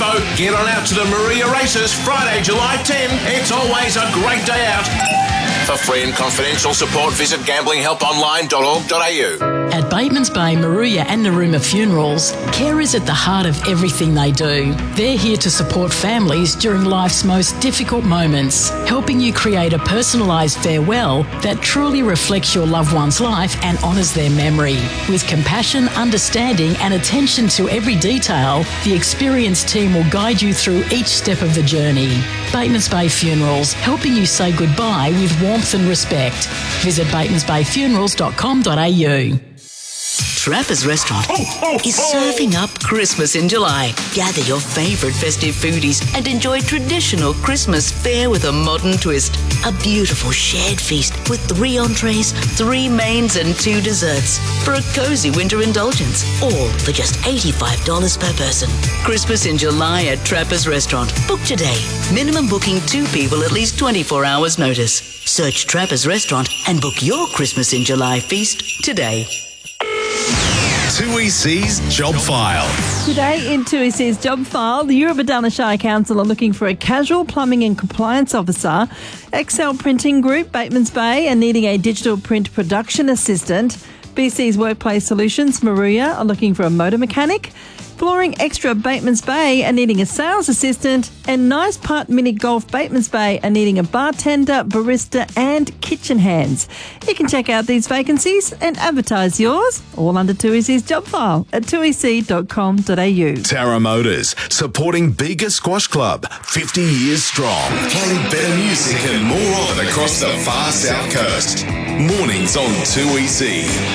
info, get on out to the Maruya Races Friday, July 10. It's always a great day out. For free and confidential support, visit gamblinghelponline.org.au. At Batemans Bay, Maruya and Narooma Funerals, care is at the heart of everything they do. They're here to support families during life's most difficult moments, helping you create a personalised farewell that truly reflects your loved one's life and honours their memory. With compassion, understanding and attention to every detail, the experienced team will guide you through each step of the journey. Batemans Bay Funerals, helping you say goodbye with warmth and respect. Visit batemansbayfunerals.com.au. Trappers Restaurant is serving up Christmas in July. Gather your favourite festive foodies and enjoy traditional Christmas fare with a modern twist. A beautiful shared feast with 3 entrees, 3 mains and 2 desserts for a cosy winter indulgence, all for just $85 per person. Christmas in July at Trappers Restaurant. Book today. Minimum booking 2 people at least 24 hours notice. Search Trappers Restaurant and book your Christmas in July feast today. 2EC's Job File. Today in 2EC's Job File, the Eurobodalla Shire Council are looking for a casual plumbing and compliance officer. Excel Printing Group, Batemans Bay, are needing a digital print production assistant. BC's Workplace Solutions, Maruya, are looking for a motor mechanic. Flooring Extra Batemans Bay are needing a sales assistant, and Nice Putt Mini Golf Batemans Bay are needing a bartender, barista and kitchen hands. You can check out these vacancies and advertise yours, all under 2EC's Job File at 2ec.com.au. Tara Motors, supporting Bega Squash Club, 50 years strong. Playing better music and more of it across the far south coast. Mornings on 2EC.